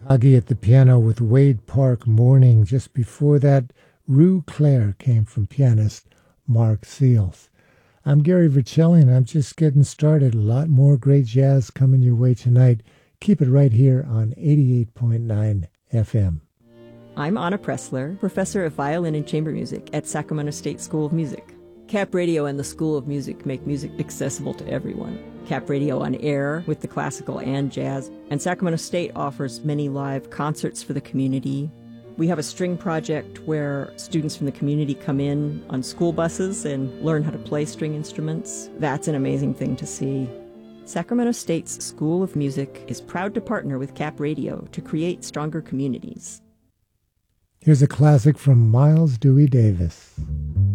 Huggy at the piano with Wade Park Morning. Just before that, Rue Claire came from pianist Mark Seals. I'm Gary Vercelli, and I'm just getting started. A lot more great jazz coming your way tonight. Keep it right here on 88.9 FM. I'm Anna Pressler, professor of violin and chamber music at Sacramento State School of Music. Cap Radio and the School of Music make music accessible to everyone. Cap Radio on air with the classical and jazz, and Sacramento State offers many live concerts for the community. We have a string project where students from the community come in on school buses and learn how to play string instruments. That's an amazing thing to see. Sacramento State's School of Music is proud to partner with Cap Radio to create stronger communities. Here's a classic from Miles Dewey Davis.